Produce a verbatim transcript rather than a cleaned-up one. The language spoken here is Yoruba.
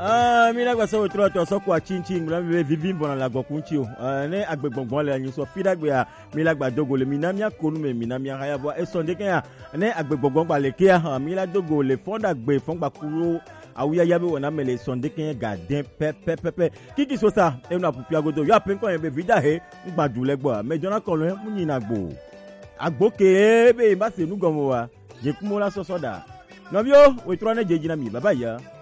Ah, mi la gba so tro to so kwa chinchin la mi vivi bona la gokunchi o. Ah, ne agbegbongbon le yin so fi dagbe a mi la gba dogo le mi na mi akonu me mi na mi aya bo e so de kan ne agbegbongbon gba le ke a mi la dogo le fonda gbe fon gba kuro awuya yabe wona mele so de kan garden pe pe pe pe kiki so sa e na pupi agodo yo apen kon yen be vida he ngba du le gbo me jona kon lo mu yin na gbo agboke be ba se nu gomo wa je kumo la so so da no bi o we tro na je jina mi baba ya